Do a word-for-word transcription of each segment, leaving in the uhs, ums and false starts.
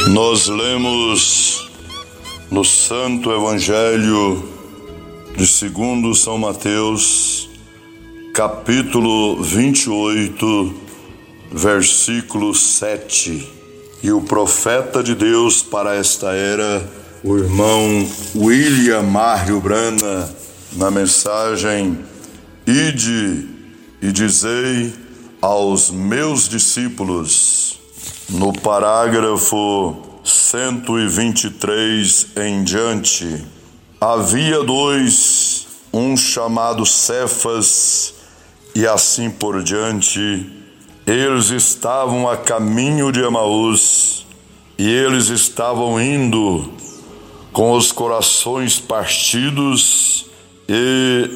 Nós lemos no Santo Evangelho de segundo São Mateus, capítulo vinte e oito, versículo sete. E o profeta de Deus para esta era, o irmão William Mário Brana, na mensagem: Ide e dizei aos meus discípulos. No parágrafo cento e vinte e três em diante, havia dois, um chamado Cefas, e assim por diante. Eles estavam a caminho de Emaús, e eles estavam indo com os corações partidos e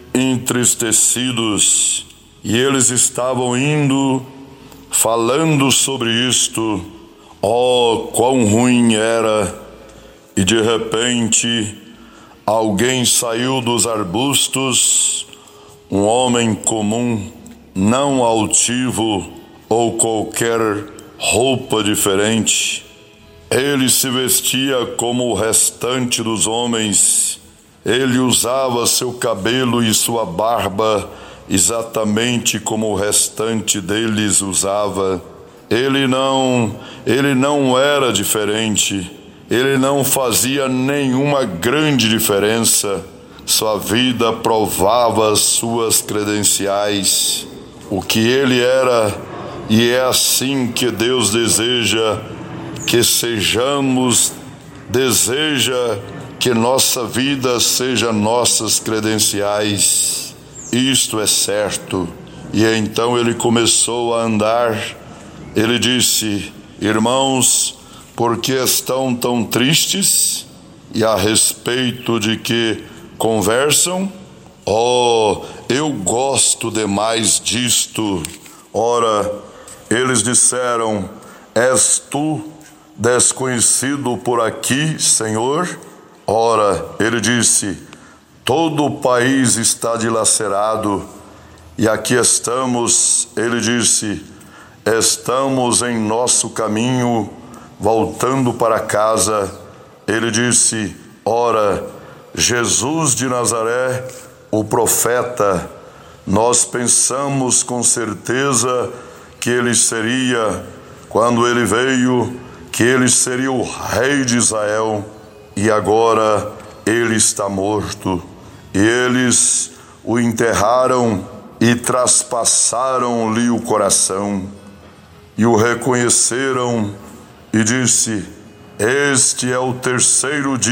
entristecidos, e eles estavam indo falando sobre isto. Oh, quão ruim era! E de repente alguém saiu dos arbustos, um homem comum, não altivo ou qualquer roupa diferente. Ele se vestia como o restante dos homens. Ele usava seu cabelo e sua barba exatamente como o restante deles usava. Ele não, ele não era diferente. Ele não fazia nenhuma grande diferença. Sua vida provava suas credenciais. O que ele era, e é assim que Deus deseja que sejamos, deseja que nossa vida seja nossas credenciais. Isto é certo. E então ele começou a andar. Ele disse: irmãos, por que estão tão tristes? E a respeito de que conversam? Oh, eu gosto demais disto. Ora, eles disseram: és tu desconhecido por aqui, Senhor? Ora, ele disse: todo o país está dilacerado, e aqui estamos. Ele disse: estamos em nosso caminho, voltando para casa. Ele disse: ora, Jesus de Nazaré, o profeta, nós pensamos com certeza que ele seria, quando ele veio, que ele seria o rei de Israel, e agora ele está morto. E eles o enterraram e traspassaram-lhe o coração, e o reconheceram, e disse: este é o terceiro dia